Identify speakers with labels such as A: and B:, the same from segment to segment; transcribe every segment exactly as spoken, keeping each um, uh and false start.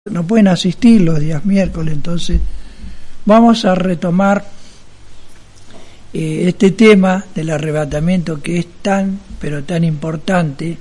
A: no pueden asistir los días miércoles, entonces vamos a retomar eh, este tema del arrebatamiento que es tan, pero tan importante,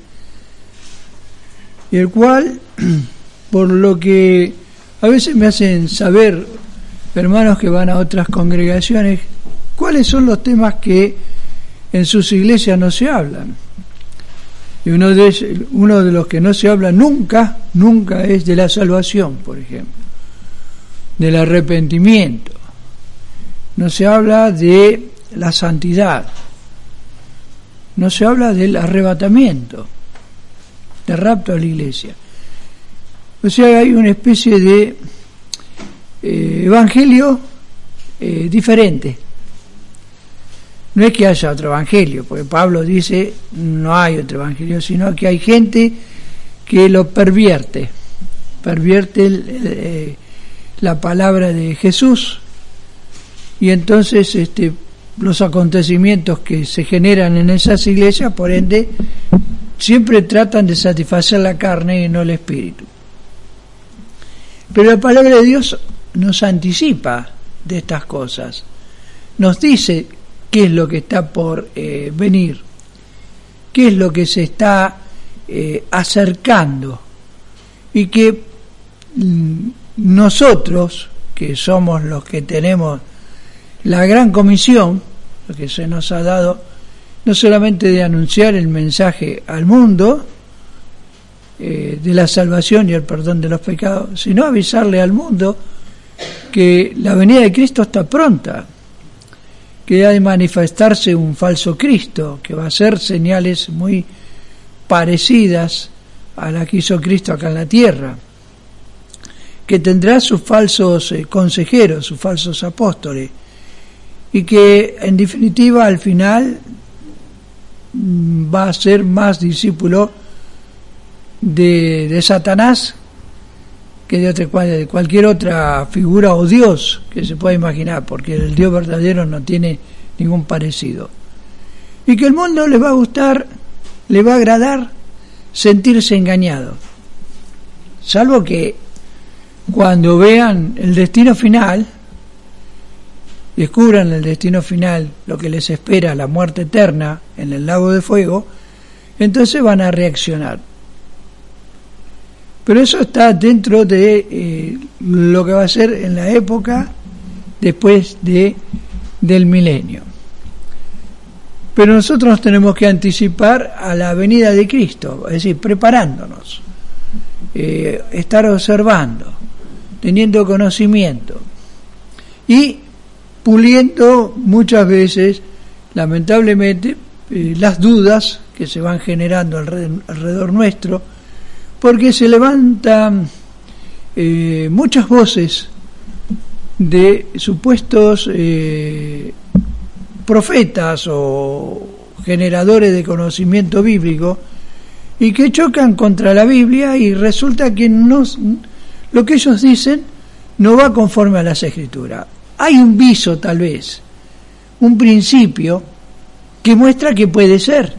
A: y el cual, por lo que a veces me hacen saber hermanos que van a otras congregaciones, cuáles son los temas que en sus iglesias no se hablan. Y uno de, uno de los que no se habla nunca, nunca es de la salvación, por ejemplo, del arrepentimiento. No se habla de la santidad, no se habla del arrebatamiento, del rapto a la iglesia. O sea, hay una especie de eh, evangelio eh, diferente. No es que haya otro evangelio, porque Pablo dice no hay otro evangelio, sino que hay gente que lo pervierte, pervierte el, eh, la palabra de Jesús, y entonces este, los acontecimientos que se generan en esas iglesias, por ende, siempre tratan de satisfacer la carne y no el espíritu. Pero la palabra de Dios nos anticipa de estas cosas, nos dice qué es lo que está por eh, venir, qué es lo que se está eh, acercando, y que mm, nosotros, que somos los que tenemos la gran comisión, lo que se nos ha dado, no solamente de anunciar el mensaje al mundo eh, de la salvación y el perdón de los pecados, sino avisarle al mundo que la venida de Cristo está pronta, que ha de manifestarse un falso Cristo, que va a hacer señales muy parecidas a la que hizo Cristo acá en la tierra, que tendrá sus falsos eh, consejeros, sus falsos apóstoles, y que en definitiva al final mm, va a ser más discípulo de, de Satanás que de, otra, de cualquier otra figura o Dios que se pueda imaginar, porque el Dios verdadero no tiene ningún parecido. Y que el mundo le va a gustar, le va a agradar sentirse engañado, salvo que cuando vean el destino final, descubran el destino final, lo que les espera, la muerte eterna en el lago de fuego, entonces van a reaccionar. Pero eso está dentro de eh, lo que va a ser en la época después de del milenio. Pero nosotros nos tenemos que anticipar a la venida de Cristo, es decir, preparándonos, eh, estar observando, teniendo conocimiento y puliendo muchas veces, lamentablemente, eh, las dudas que se van generando alrededor, alrededor nuestro, porque se levantan eh, muchas voces de supuestos eh, profetas o generadores de conocimiento bíblico, y que chocan contra la Biblia, y resulta que no, lo que ellos dicen no va conforme a las Escrituras. Hay un viso, tal vez, un principio que muestra que puede ser,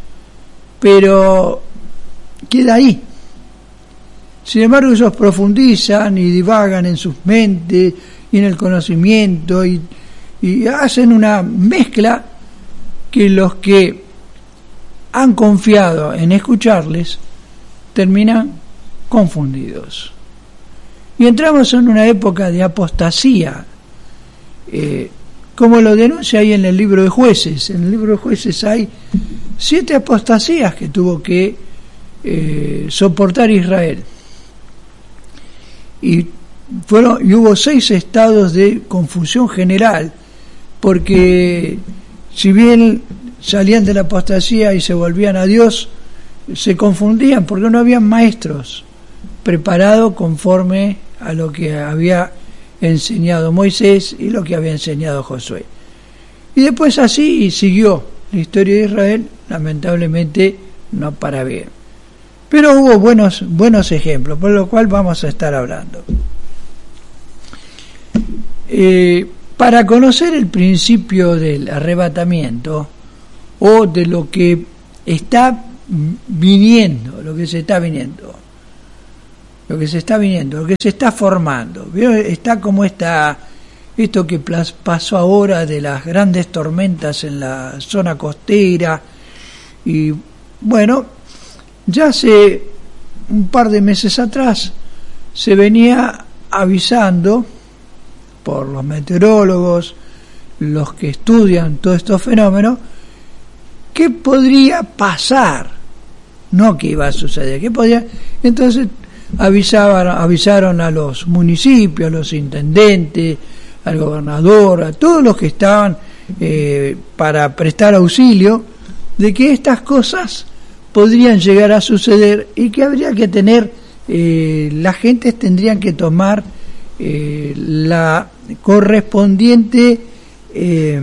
A: pero queda ahí. Sin embargo, ellos profundizan y divagan en sus mentes y en el conocimiento, y, y hacen una mezcla que los que han confiado en escucharles terminan confundidos. Y entramos en una época de apostasía, eh, como lo denuncia ahí en el libro de Jueces. En el libro de Jueces hay siete apostasías que tuvo que eh, soportar Israel. Y fueron y hubo seis estados de confusión general, porque si bien salían de la apostasía y se volvían a Dios, se confundían porque no habían maestros preparados conforme a lo que había enseñado Moisés y lo que había enseñado Josué. Y después así siguió la historia de Israel, lamentablemente no para bien. Pero hubo buenos buenos ejemplos, por lo cual vamos a estar hablando. Eh, para conocer el principio del arrebatamiento, o de lo que está viniendo, lo que se está viniendo, lo que se está viniendo, lo que se está formando. ¿Vio? Está como esta, esto que pasó ahora de las grandes tormentas en la zona costera. Y bueno, ya hace un par de meses atrás se venía avisando por los meteorólogos, los que estudian todos estos fenómenos, qué podría pasar, no qué iba a suceder, qué podía. Entonces avisaban, avisaron a los municipios, a los intendentes, al gobernador, a todos los que estaban eh, para prestar auxilio, de que estas cosas podrían llegar a suceder y que habría que tener, eh, las gentes tendrían que tomar eh, la correspondiente eh,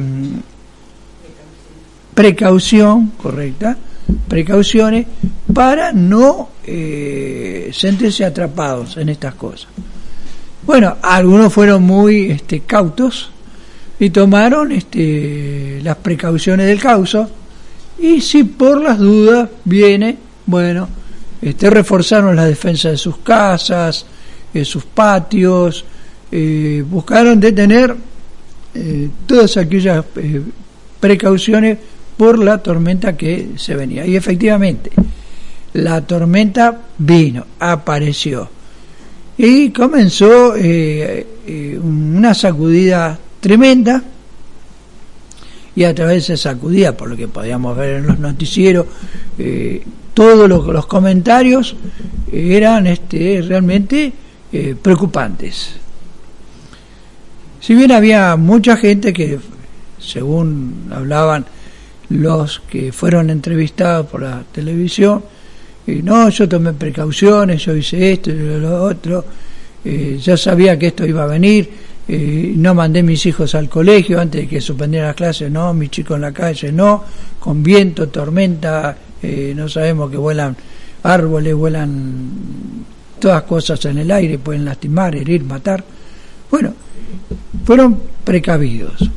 A: precaución, correcta, precauciones para no eh, sentirse atrapados en estas cosas. Bueno, algunos fueron muy este, cautos y tomaron este, las precauciones del caso, y si por las dudas viene, bueno, este, reforzaron la defensa de sus casas, de sus patios, eh, buscaron detener eh, todas aquellas eh, precauciones por la tormenta que se venía. Y efectivamente, la tormenta vino, apareció, y comenzó eh, eh, una sacudida tremenda, y a través de esa sacudida, por lo que podíamos ver en los noticieros, eh, todos los, los comentarios eran este, realmente eh, preocupantes. Si bien había mucha gente que, según hablaban los que fueron entrevistados por la televisión, y no, yo tomé precauciones, yo hice esto y lo otro, eh, ya sabía que esto iba a venir, eh, no mandé mis hijos al colegio antes de que suspendieran las clases, no, mis chicos en la calle, no, con viento, tormenta, eh, no sabemos que vuelan árboles, vuelan todas cosas en el aire, pueden lastimar, herir, matar. Bueno, fueron precavidos.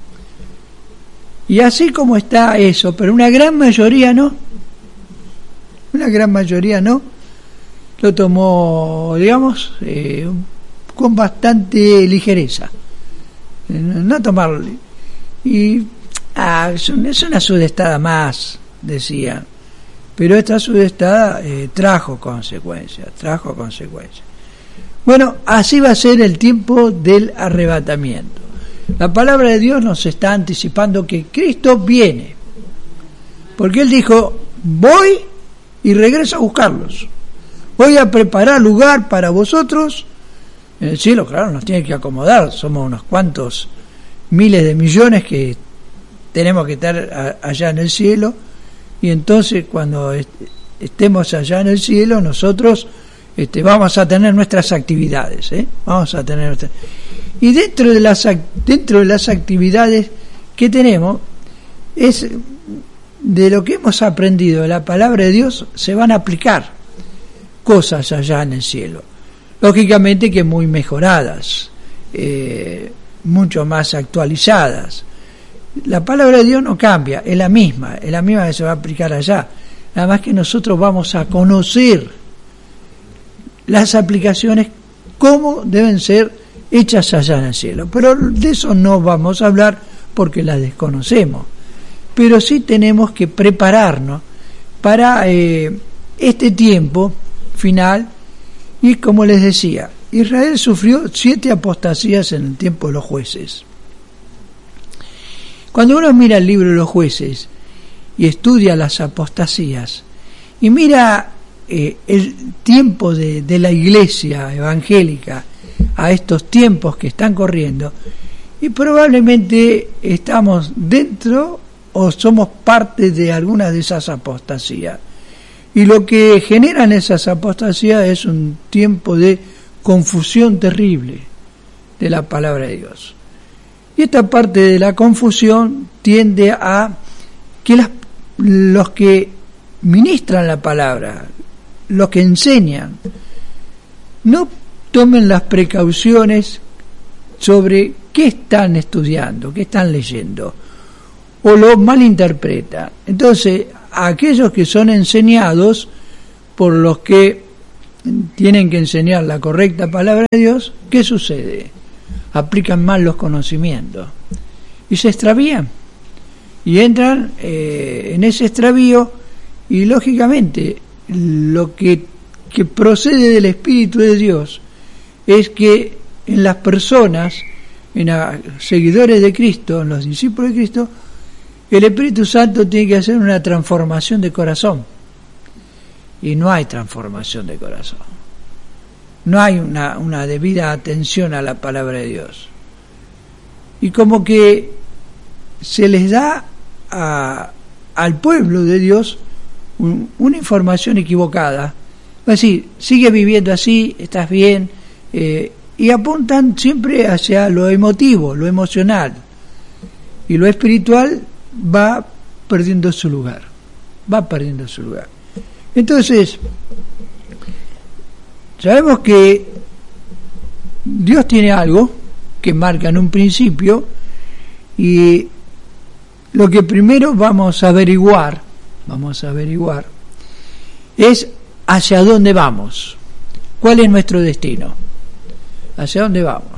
A: Y así como está eso, pero una gran mayoría no, una gran mayoría no, lo tomó, digamos, eh, con bastante ligereza, no tomarlo. Y ah, es una sudestada más, decían, pero esta sudestada eh, trajo consecuencias, trajo consecuencias. Bueno, así va a ser el tiempo del arrebatamiento. La palabra de Dios nos está anticipando que Cristo viene, porque Él dijo, voy y regreso a buscarlos, voy a preparar lugar para vosotros en el cielo. Claro, nos tiene que acomodar, somos unos cuantos miles de millones que tenemos que estar a, allá en el cielo, y entonces cuando est- estemos allá en el cielo, nosotros este, vamos a tener nuestras actividades, ¿eh? vamos a tener nuestras... Y dentro de las dentro de las actividades que tenemos, es de lo que hemos aprendido de la palabra de Dios, se van a aplicar cosas allá en el cielo. Lógicamente que muy mejoradas, eh, mucho más actualizadas. La palabra de Dios no cambia, es la misma, es la misma que se va a aplicar allá. Nada más que nosotros vamos a conocer las aplicaciones, cómo deben ser hechas allá en el cielo, pero de eso no vamos a hablar porque las desconocemos, pero sí tenemos que prepararnos para eh, este tiempo final. Y como les decía, Israel sufrió siete apostasías en el tiempo de los jueces. Cuando uno mira el libro de los jueces y estudia las apostasías y mira eh, el tiempo de, de la iglesia evangélica a estos tiempos que están corriendo, y probablemente estamos dentro o somos parte de alguna de esas apostasías, y lo que generan esas apostasías es un tiempo de confusión terrible de la palabra de Dios, y esta parte de la confusión tiende a que las, los que ministran la palabra, los que enseñan, no tomen las precauciones sobre qué están estudiando, qué están leyendo, o lo malinterpretan. Entonces, a aquellos que son enseñados por los que tienen que enseñar la correcta palabra de Dios, ¿qué sucede? Aplican mal los conocimientos y se extravían y entran eh, en ese extravío, y lógicamente lo que, que procede del Espíritu de Dios es que en las personas, en los seguidores de Cristo, en los discípulos de Cristo, el Espíritu Santo tiene que hacer una transformación de corazón, y no hay transformación de corazón, no hay una, una debida atención a la palabra de Dios, y como que se les da a, al pueblo de Dios un, una información equivocada. Es decir, sigue viviendo así, estás bien, eh, y apuntan siempre hacia lo emotivo, lo emocional, y lo espiritual va perdiendo su lugar, va perdiendo su lugar. Entonces, sabemos que Dios tiene algo que marca en un principio, y lo que primero vamos a averiguar, vamos a averiguar, es hacia dónde vamos, cuál es nuestro destino, hacia dónde vamos.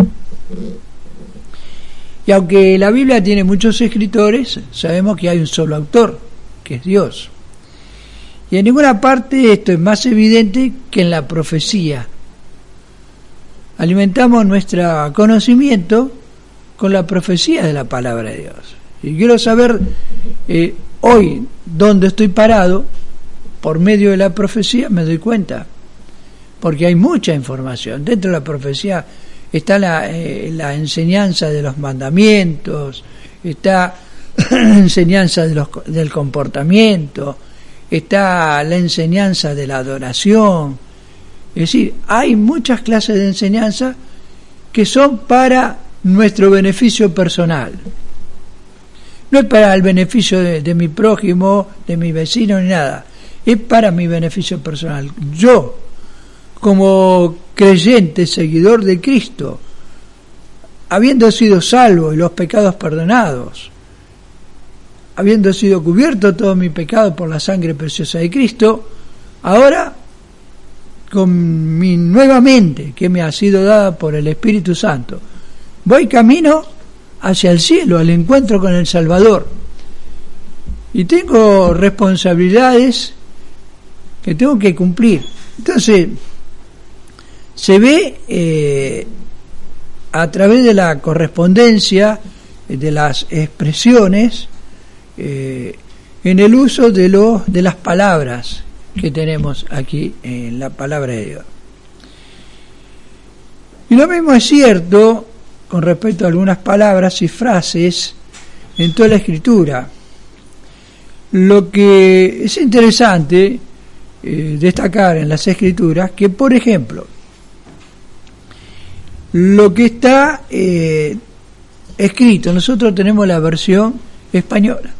A: Y aunque la Biblia tiene muchos escritores, sabemos que hay un solo autor, que es Dios. Y en ninguna parte esto es más evidente que en la profecía. Alimentamos nuestro conocimiento con la profecía de la palabra de Dios. Y quiero saber eh, hoy dónde estoy parado, por medio de la profecía me doy cuenta, porque hay mucha información. Dentro de la profecía está la, eh, la enseñanza de los mandamientos, está la enseñanza de los, del comportamiento, está la enseñanza de la adoración. Es decir, hay muchas clases de enseñanza que son para nuestro beneficio personal. No es para el beneficio de, de mi prójimo, de mi vecino, ni nada. Es para mi beneficio personal. Yo, como creyente, seguidor de Cristo, habiendo sido salvo y los pecados perdonados, habiendo sido cubierto todo mi pecado por la sangre preciosa de Cristo, ahora, con mi nueva mente que me ha sido dada por el Espíritu Santo, voy camino hacia el cielo, al encuentro con el Salvador, y tengo responsabilidades que tengo que cumplir. Entonces se ve eh, a través de la correspondencia, de las expresiones, eh, en el uso de los de las palabras que tenemos aquí en la palabra de Dios. Y lo mismo es cierto con respecto a algunas palabras y frases en toda la Escritura. Lo que es interesante eh, destacar en las Escrituras, que por ejemplo, lo que está eh, escrito, nosotros tenemos la versión española,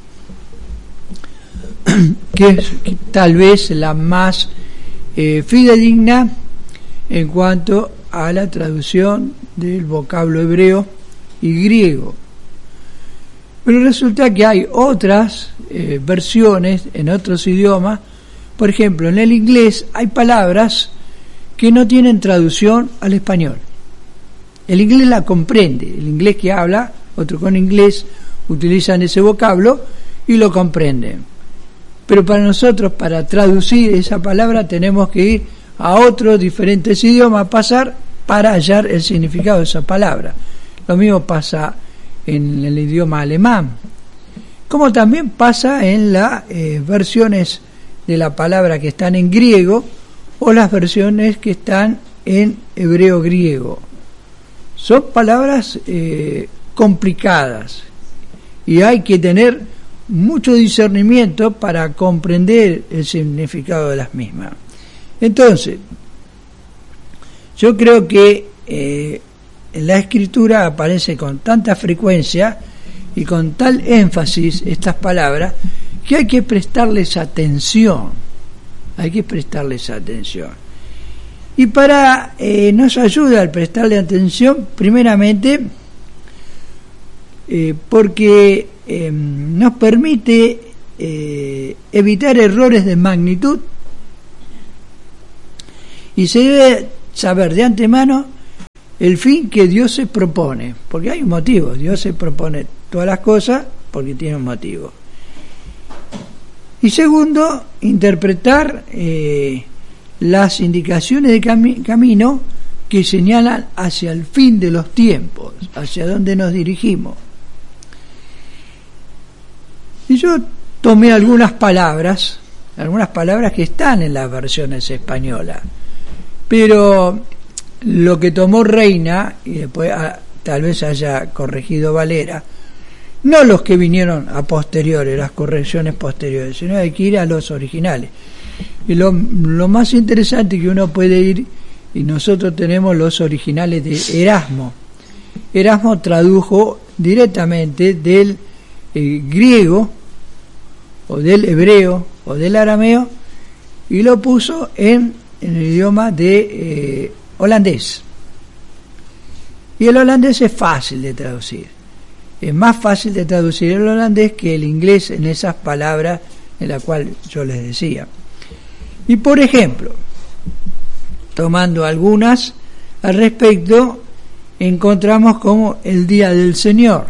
A: que es tal vez la más eh, fidedigna en cuanto a la traducción del vocablo hebreo y griego. Pero resulta que hay otras eh, versiones en otros idiomas. Por ejemplo, en el inglés hay palabras que no tienen traducción al español. El inglés la comprende, el inglés que habla, otro con inglés, utilizan ese vocablo y lo comprenden. Pero para nosotros, para traducir esa palabra, tenemos que ir a otros diferentes idiomas, pasar para hallar el significado de esa palabra. Lo mismo pasa en el idioma alemán, como también pasa en las eh, versiones de la palabra que están en griego o las versiones que están en hebreo griego. Son palabras eh, complicadas y hay que tener mucho discernimiento para comprender el significado de las mismas. Entonces, yo creo que eh, en la Escritura aparece con tanta frecuencia y con tal énfasis estas palabras que hay que prestarles atención, hay que prestarles atención. Y para eh, nos ayuda al prestarle atención, primeramente, eh, porque eh, nos permite eh, evitar errores de magnitud Y se debe saber de antemano el fin que Dios se propone, porque hay un motivo. Dios se propone todas las cosas porque tiene un motivo. Y segundo, interpretar eh, las indicaciones de cami- camino que señalan hacia el fin de los tiempos, hacia dónde nos dirigimos. Y yo tomé algunas palabras, algunas palabras que están en las versiones españolas, pero lo que tomó Reina, y después ah, tal vez haya corregido Valera, no los que vinieron a posteriores, las correcciones posteriores, sino hay que ir a los originales. Y lo, lo más interesante que uno puede ir, y nosotros tenemos los originales de Erasmo. Erasmo tradujo directamente del eh, griego, o del hebreo, o del arameo, y lo puso en, en el idioma de eh, holandés. Y el holandés es fácil de traducir. Es más fácil de traducir el holandés que el inglés en esas palabras en las cuales yo les decía. Y por ejemplo, tomando algunas al respecto, encontramos como el día del Señor.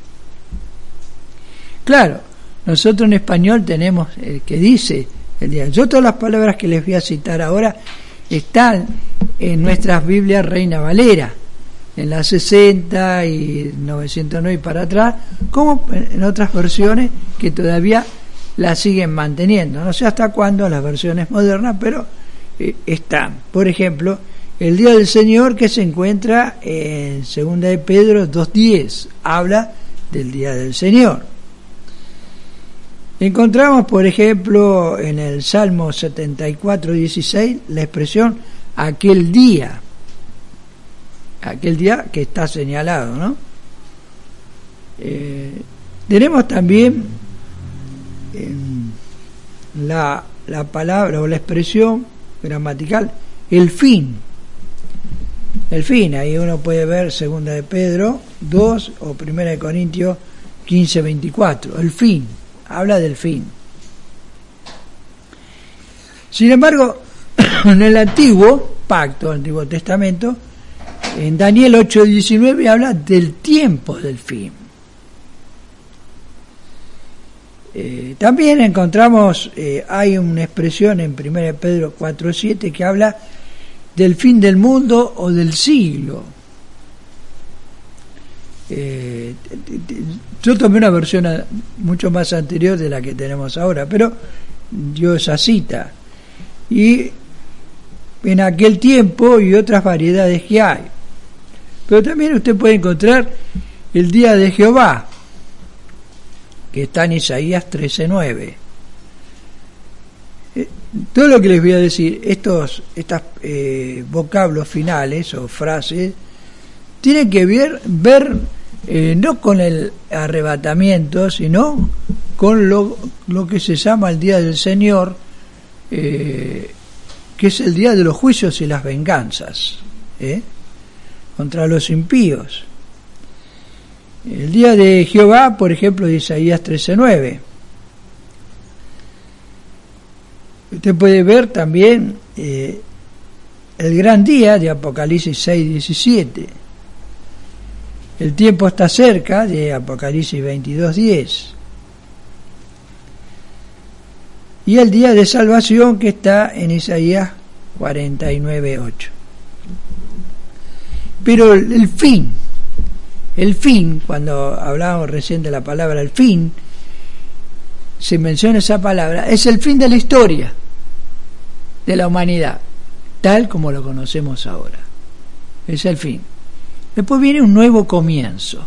A: Claro, nosotros en español tenemos el que dice el día. Yo todas las palabras que les voy a citar ahora están en nuestras Biblias Reina Valera, en la sesenta y novecientos nueve y para atrás, como en otras versiones que todavía la siguen manteniendo. No sé hasta cuándo las versiones modernas, pero eh, están. Por ejemplo, el día del Señor, que se encuentra en segunda de Pedro dos diez, habla del día del Señor. Encontramos, por ejemplo, en el Salmo setenta y cuatro dieciséis la expresión aquel día, aquel día que está señalado, ¿no? Eh, tenemos también eh, la, la palabra o la expresión gramatical, el fin. El fin, ahí uno puede ver segunda de Pedro dos o primera de Corintios quince veinticuatro, el fin, habla del fin. Sin embargo, en el antiguo pacto, Antiguo Testamento, en Daniel ocho diecinueve habla del tiempo del fin. Eh, también encontramos, eh, hay una expresión en primera de Pedro cuatro siete que habla del fin del mundo o del siglo. Eh, yo tomé una versión mucho más anterior de la que tenemos ahora, pero dio esa cita. Y en aquel tiempo y otras variedades que hay. Pero también usted puede encontrar el día de Jehová, que está en Isaías trece nueve. Eh, todo lo que les voy a decir, estos estos eh, vocablos finales o frases, tienen que ver, ver eh, no con el arrebatamiento, sino con lo, lo que se llama el día del Señor, eh, que es el día de los juicios y las venganzas, ¿eh? contra los impíos. El día de Jehová, por ejemplo, de Isaías trece nueve. Usted puede ver también eh, el gran día de Apocalipsis seis diecisiete. El tiempo está cerca de Apocalipsis veintidós diez. Y el día de salvación, que está en Isaías cuarenta y nueve ocho. Pero el, el fin, el fin, cuando hablábamos recién de la palabra el fin, se menciona esa palabra, es el fin de la historia de la humanidad, tal como lo conocemos ahora. Es el fin. Después viene un nuevo comienzo.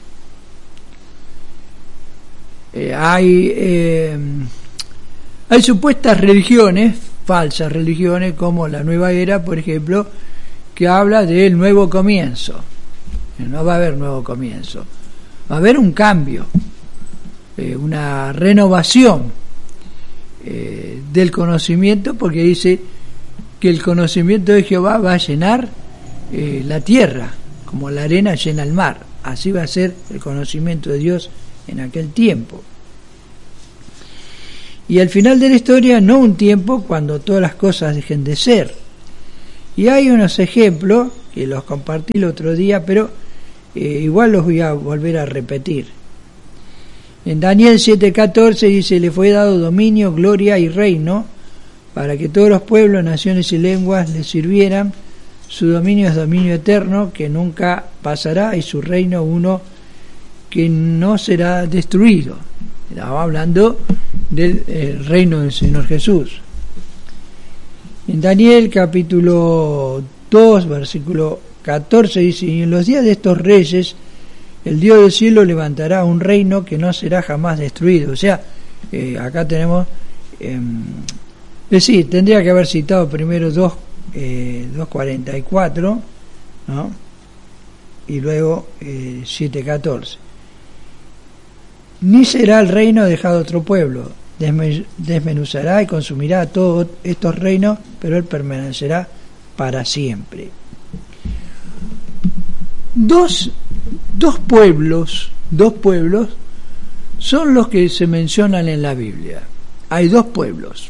A: Eh, hay... Eh, Hay supuestas religiones, falsas religiones, como la Nueva Era, por ejemplo, que habla del nuevo comienzo. No va a haber nuevo comienzo, va a haber un cambio, eh, una renovación eh, del conocimiento, porque dice que el conocimiento de Jehová va a llenar eh, la tierra, como la arena llena el mar. Así va a ser el conocimiento de Dios en aquel tiempo. Y al final de la historia, no un tiempo cuando todas las cosas dejen de ser, Y hay unos ejemplos que los compartí el otro día, pero eh, igual los voy a volver a repetir. En Daniel siete catorce dice: le fue dado dominio, gloria y reino para que todos los pueblos, naciones y lenguas le sirvieran. Su dominio es dominio eterno que nunca pasará, y su reino uno que no será destruido. Estaba hablando del eh, reino del Señor Jesús. En Daniel capítulo dos, versículo catorce dice: y en los días de estos reyes el Dios del cielo levantará un reino que no será jamás destruido. O sea, eh, acá tenemos, eh, es decir, tendría que haber citado primero dos, eh, dos cuarenta y cuatro, ¿no? Y luego eh, siete catorce. Ni será el reino dejado a otro pueblo, desmenuzará y consumirá todos estos reinos, pero él permanecerá para siempre. Dos, dos pueblos, dos pueblos son los que se mencionan en la Biblia. Hay dos pueblos.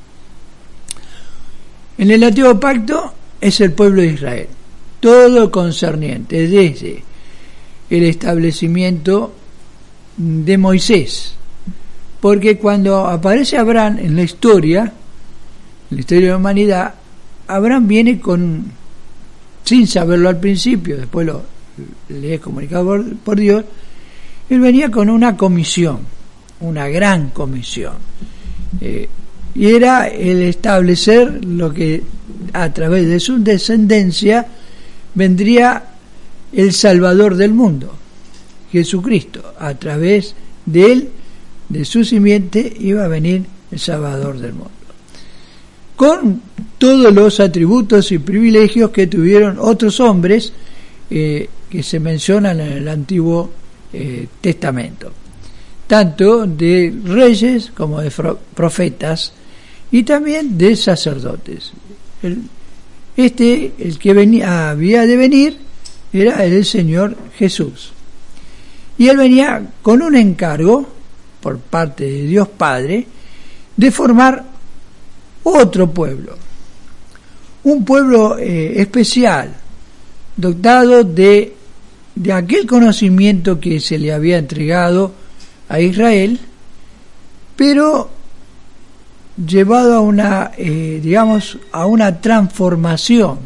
A: En el Antiguo Pacto es el pueblo de Israel, todo concerniente desde el establecimiento de Moisés, porque cuando aparece Abraham en la historia, en la historia de la humanidad, Abraham viene con, sin saberlo al principio, después lo, le es comunicado por, por Dios, él venía con una comisión, una gran comisión, eh, y era el establecer lo que a través de su descendencia vendría el Salvador del mundo, Jesucristo. A través de él, de su simiente, iba a venir el Salvador del mundo, con todos los atributos y privilegios que tuvieron otros hombres eh, que se mencionan en el Antiguo eh, Testamento, tanto de reyes como de profetas y también de sacerdotes. El, este, el que venía, había de venir, era el Señor Jesús. Y él venía con un encargo por parte de Dios Padre de formar otro pueblo, un pueblo eh, especial, dotado de, de aquel conocimiento que se le había entregado a Israel, pero llevado a una, eh, digamos, a una transformación,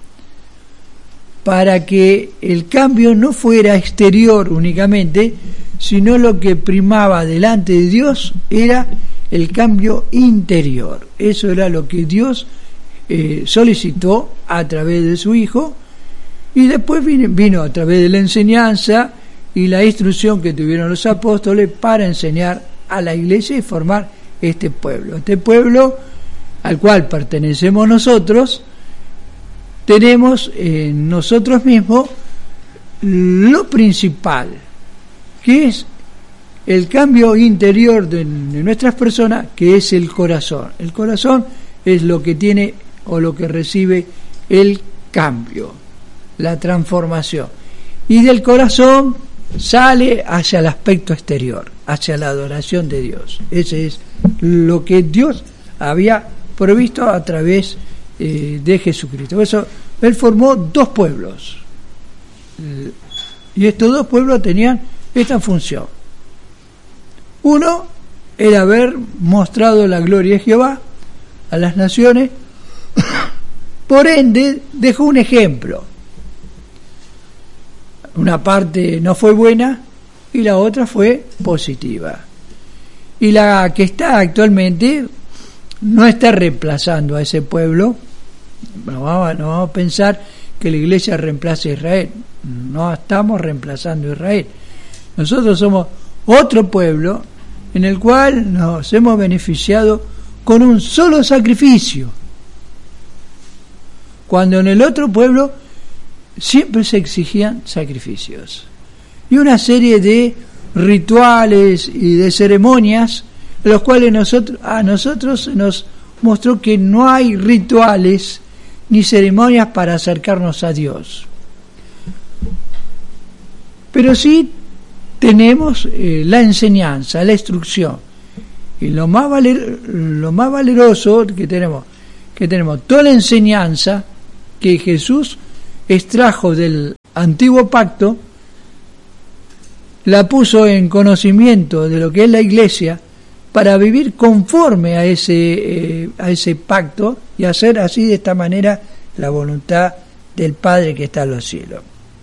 A: para que el cambio no fuera exterior únicamente, sino lo que primaba delante de Dios era el cambio interior. Eso era lo que Dios eh, solicitó a través de su Hijo, y después vino, vino a través de la enseñanza y la instrucción que tuvieron los apóstoles para enseñar a la iglesia y formar este pueblo. Este pueblo al cual pertenecemos nosotros, tenemos en nosotros mismos lo principal, que es el cambio interior de, de nuestras personas, que es el corazón. El corazón es lo que tiene o lo que recibe el cambio, la transformación. Y del corazón sale hacia el aspecto exterior, hacia la adoración de Dios. Ese es lo que Dios había provisto a través eh, de Jesucristo. Por eso Él formó dos pueblos. Y estos dos pueblos tenían esta función. Uno era haber mostrado la gloria de Jehová a las naciones, por ende dejó un ejemplo. Una parte no fue buena y la otra fue positiva. Y la que está actualmente no está reemplazando a ese pueblo. No vamos, no vamos a pensar que la iglesia reemplace a Israel. No estamos reemplazando a Israel. Nosotros somos otro pueblo en el cual nos hemos beneficiado con un solo sacrificio, cuando en el otro pueblo siempre se exigían sacrificios y una serie de rituales y de ceremonias, en los cuales nosotros, a nosotros nos mostró que no hay rituales ni ceremonias para acercarnos a Dios, pero sí tenemos eh, la enseñanza, la instrucción, y lo más valer, lo más valeroso que tenemos, que tenemos toda la enseñanza que Jesús extrajo del antiguo pacto, la puso en conocimiento de lo que es la iglesia para vivir conforme a ese, eh, a ese pacto y hacer así de esta manera la voluntad del Padre que está en los cielos.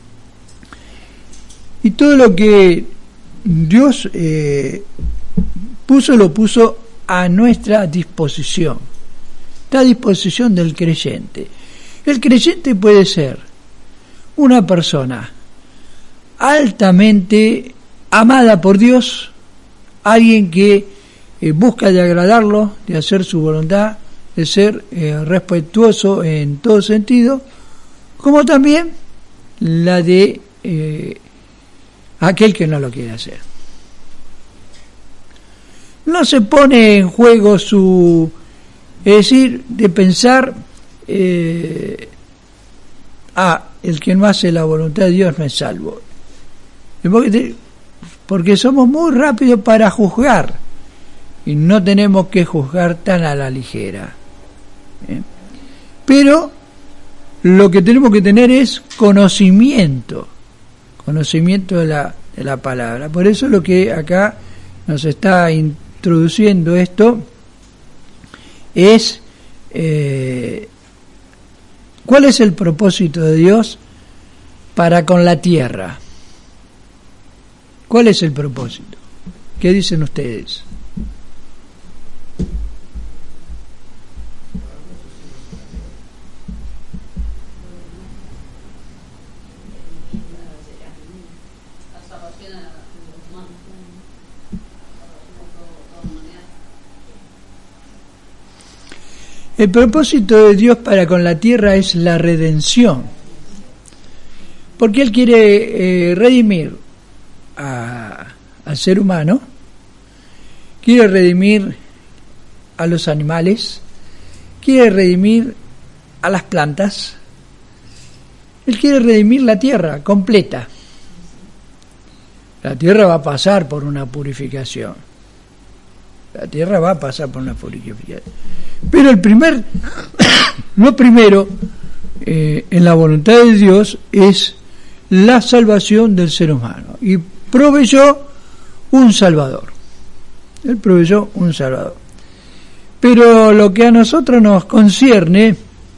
A: Y todo lo que Dios eh, puso, lo puso a nuestra disposición. Está a disposición del creyente. El creyente puede ser una persona altamente amada por Dios, alguien que eh, busca de agradarlo, de hacer su voluntad, de ser eh, respetuoso en todo sentido, como también la de eh, aquel que no lo quiere hacer. No se pone en juego su, es decir, de pensar, eh, ah, el que no hace la voluntad de Dios no es salvo. Porque somos muy rápidos para juzgar y no tenemos que juzgar tan a la ligera. ¿Eh? Pero lo que tenemos que tener es conocimiento, conocimiento de la, de la palabra. Por eso lo que acá nos está introduciendo esto es eh, ¿cuál es el propósito de Dios para con la tierra? ¿Cuál es el propósito? ¿Qué dicen ustedes? El propósito de Dios para con la tierra es la redención, porque Él quiere eh, redimir a, al ser humano, quiere redimir a los animales, quiere redimir a las plantas, Él quiere redimir la tierra completa. La tierra va a pasar por una purificación, la tierra va a pasar por una purificación. Pero el primer, lo primero eh, en la voluntad de Dios es la salvación del ser humano. Y proveyó un Salvador. Él proveyó un Salvador. Pero lo que a nosotros nos concierne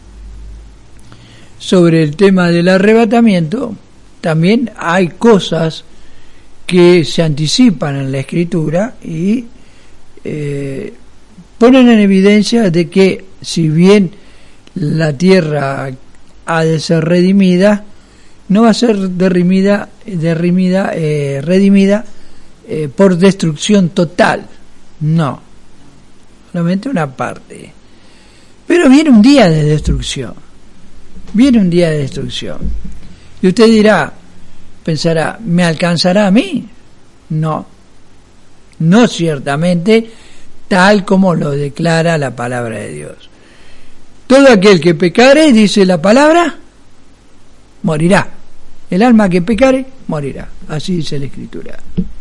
A: sobre el tema del arrebatamiento, también hay cosas que se anticipan en la Escritura y eh, ponen en evidencia de que si bien la tierra ha de ser redimida, no va a ser derrimida, derrimida, eh, redimida eh, por destrucción total, no, solamente una parte. Pero viene un día de destrucción, viene un día de destrucción. Y usted dirá, pensará, ¿me alcanzará a mí? No, no ciertamente, tal como lo declara la palabra de Dios. Todo aquel que pecare, dice la palabra, morirá. El alma que pecare, morirá. Así dice la Escritura.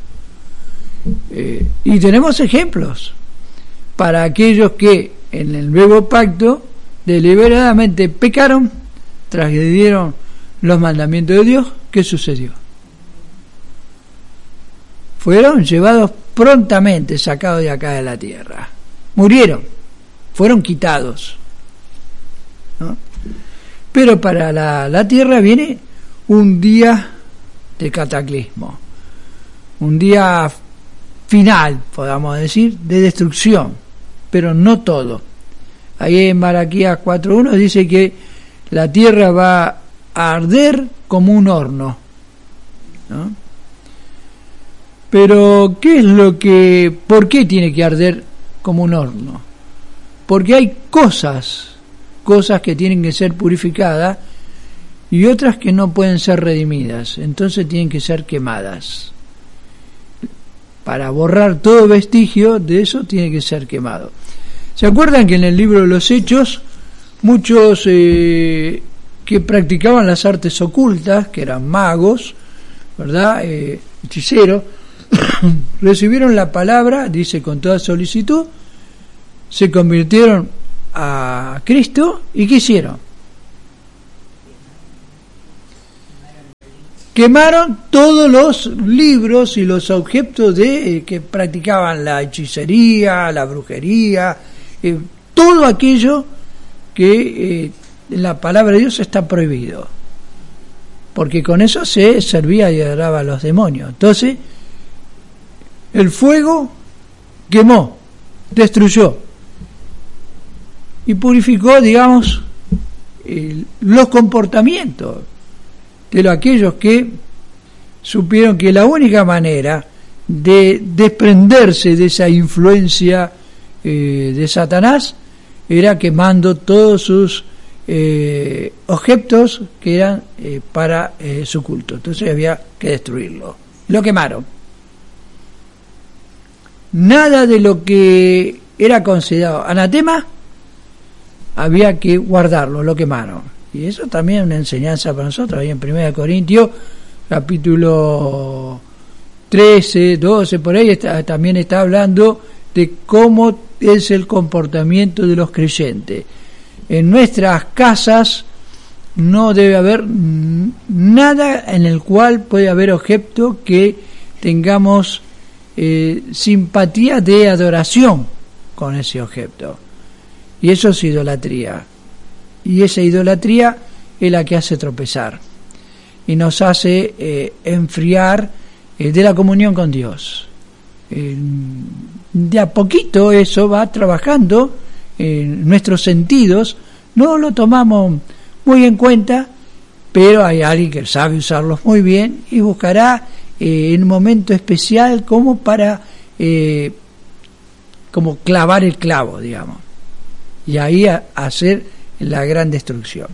A: Eh, y tenemos ejemplos para aquellos que en el nuevo pacto deliberadamente pecaron, transgredieron los mandamientos de Dios. ¿Qué sucedió? Fueron llevados prontamente, sacados de acá de la tierra. Murieron, fueron quitados, ¿no? Pero para la, la tierra viene un día de cataclismo, un día final, podamos decir, de destrucción, pero no todo. Ahí en Malaquías cuatro uno dice que la tierra va a arder como un horno, ¿no? Pero, ¿qué es lo que, por qué tiene que arder como un horno? Porque hay cosas, cosas que tienen que ser purificadas y otras que no pueden ser redimidas, entonces tienen que ser quemadas. Para borrar todo vestigio de eso tiene que ser quemado. ¿Se acuerdan que en el libro de los Hechos, muchos eh, que practicaban las artes ocultas, que eran magos, ¿verdad?, eh, hechiceros, recibieron la palabra, dice, con toda solicitud, se convirtieron a Cristo y ¿qué hicieron? quemaron todos los libros y los objetos de eh, que practicaban la hechicería, la brujería, eh, todo aquello que eh, en la palabra de Dios está prohibido, porque con eso se servía y adoraba a los demonios. Entonces el fuego quemó, destruyó y purificó, digamos, eh, los comportamientos de los, aquellos que supieron que la única manera de desprenderse de esa influencia eh, de Satanás era quemando todos sus eh, objetos que eran eh, para eh, su culto. Entonces había que destruirlo. Lo quemaron. Nada de lo que era considerado anatema había que guardarlo, lo quemaron. Y eso también es una enseñanza para nosotros. Ahí en primera de Corintios, capítulo trece, doce, por ahí está, también está hablando de cómo es el comportamiento de los creyentes. En nuestras casas no debe haber nada en el cual puede haber objeto que tengamos eh, simpatía de adoración con ese objeto. Y eso es idolatría. Y esa idolatría es la que hace tropezar y nos hace eh, enfriar eh, de la comunión con Dios. Eh, de a poquito eso va trabajando en nuestros sentidos, no lo tomamos muy en cuenta, pero hay alguien que sabe usarlos muy bien y buscará eh, en un momento especial como para eh, como clavar el clavo, digamos, y ahí a, a hacer la gran destrucción.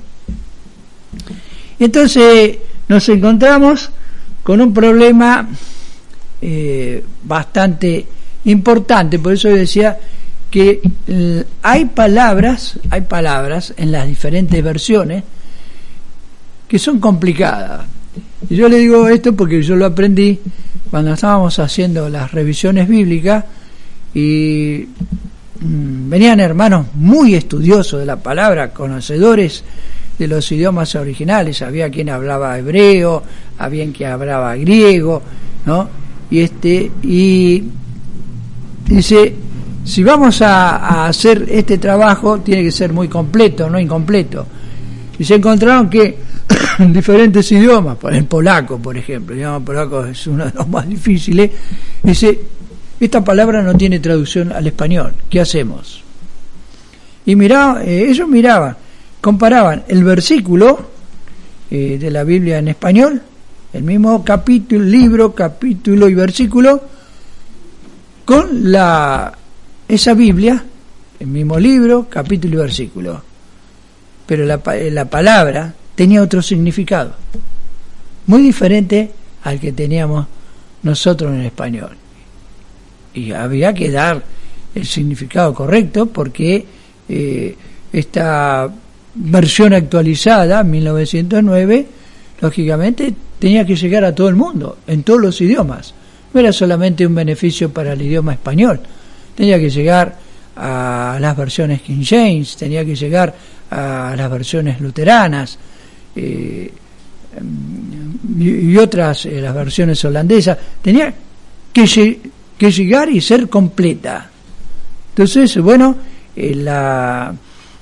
A: Entonces nos encontramos con un problema eh, bastante importante. Por eso yo decía que eh, hay palabras, hay palabras en las diferentes versiones que son complicadas. Y yo le digo esto porque yo lo aprendí cuando estábamos haciendo las revisiones bíblicas y venían hermanos muy estudiosos de la palabra, conocedores de los idiomas originales. Había quien hablaba hebreo, había quien hablaba griego, ¿no? Y este y dice, si vamos a, a hacer este trabajo tiene que ser muy completo, no incompleto. Y se encontraron que en diferentes idiomas, por el polaco, por ejemplo, el idioma polaco es uno de los más difíciles, dice, esta palabra no tiene traducción al español, ¿qué hacemos? Y miraban, eh, ellos miraban, comparaban el versículo eh, de la Biblia en español, el mismo capítulo, libro, capítulo y versículo, con la esa Biblia, el mismo libro, capítulo y versículo, pero la, la palabra tenía otro significado, muy diferente al que teníamos nosotros en español. Y había que dar el significado correcto porque eh, esta versión actualizada, mil novecientos nueve, lógicamente tenía que llegar a todo el mundo, en todos los idiomas. No era solamente un beneficio para el idioma español, tenía que llegar a las versiones King James, tenía que llegar a las versiones luteranas eh, y, y otras, eh, las versiones holandesas, tenía que llegar que llegar y ser completa. Entonces, bueno, eh, la,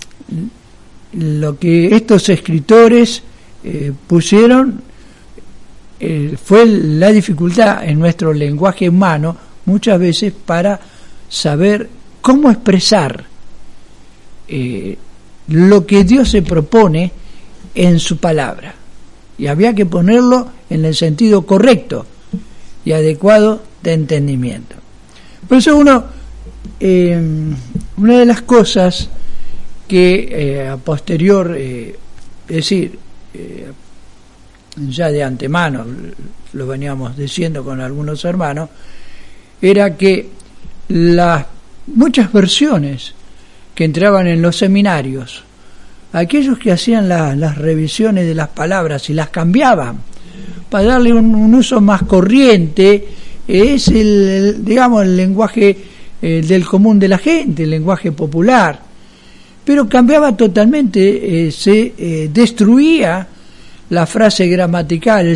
A: lo que estos escritores eh, pusieron eh, fue la dificultad en nuestro lenguaje humano muchas veces para saber cómo expresar eh, lo que Dios se propone en su palabra, y había que ponerlo en el sentido correcto y adecuado de entendimiento. Por eso uno eh, una de las cosas que eh, a posterior eh, es decir eh, ya de antemano lo veníamos diciendo con algunos hermanos, era que las muchas versiones que entraban en los seminarios, aquellos que hacían la, las revisiones de las palabras y las cambiaban para darle un, un uso más corriente, es el, el digamos el lenguaje eh, del común de la gente, el lenguaje popular, pero cambiaba totalmente, eh, se eh, destruía la frase gramatical,